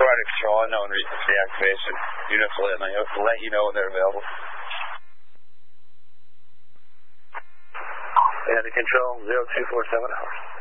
Florida Control, unknown reason for the activation. Units will let you know when they're available. And the control 0247 hours.